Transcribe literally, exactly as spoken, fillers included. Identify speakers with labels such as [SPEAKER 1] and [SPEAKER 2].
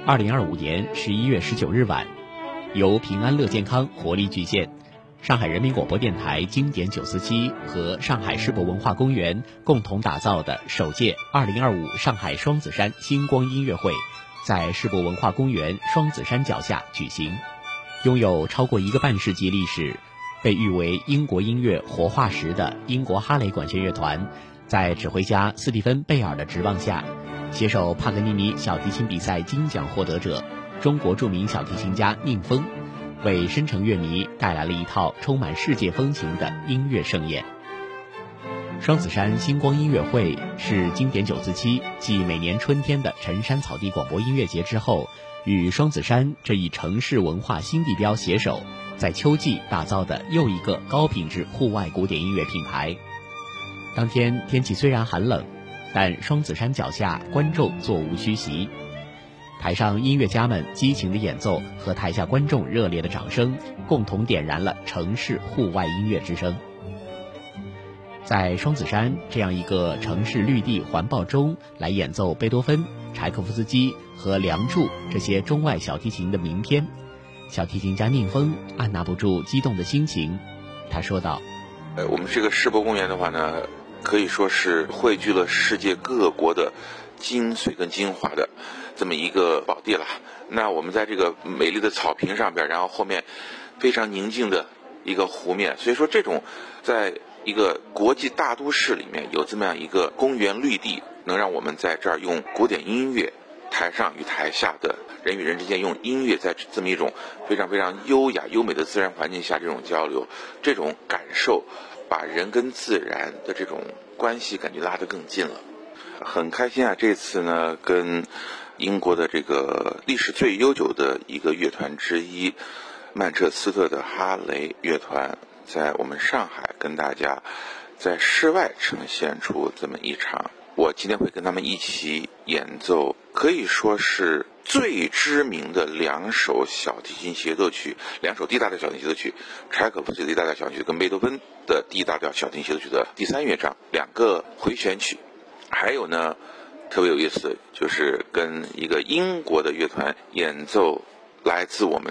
[SPEAKER 1] 二零二五年十一月十九日晚，由平安乐健康活力巨献、上海人民广播电台经典九四七和上海世博文化公园共同打造的首届二零二五上海双子山星光音乐会，在世博文化公园双子山脚下举行。拥有超过一个半世纪历史，被誉为英国音乐活化石的英国哈雷管弦乐团，在指挥家斯蒂芬·贝尔的执棒下，携手帕格尼尼小提琴比赛金奖获得者、中国著名小提琴家宁峰，为深城乐迷带来了一套充满世界风情的音乐盛宴。双子山星光音乐会是经典九四七继每年春天的陈山草地广播音乐节之后，与双子山这一城市文化新地标携手，在秋季打造的又一个高品质户外古典音乐品牌。当天天气虽然寒冷，但双子山脚下观众座无虚席，台上音乐家们激情的演奏和台下观众热烈的掌声，共同点燃了城市户外音乐之声。在双子山这样一个城市绿地环抱中来演奏贝多芬、柴可夫斯基和梁祝这些中外小提琴的名篇，小提琴家宁峰按捺不住激动的心情，他说道：
[SPEAKER 2] 呃，我们这个世博公园的话呢，可以说是汇聚了世界各国的精髓跟精华的这么一个宝地了。那我们在这个美丽的草坪上边，然后后面非常宁静的一个湖面，所以说这种在一个国际大都市里面有这么样一个公园绿地，能让我们在这儿用古典音乐，台上与台下的人与人之间用音乐在这么一种非常非常优雅优美的自然环境下这种交流，这种感受把人跟自然的这种关系感觉拉得更近了。很开心啊，这次呢跟英国的这个历史最悠久的一个乐团之一曼彻斯特的哈雷乐团，在我们上海跟大家在室外呈现出这么一场，我今天会跟他们一起演奏可以说是最知名的两首小提琴协奏曲，两首 D 大调小提琴协奏曲，柴可夫斯基的 D 大调小提琴曲跟贝多芬的 D 大调小提琴协奏曲的第三乐章，两个回旋曲。还有呢特别有意思，就是跟一个英国的乐团演奏来自我们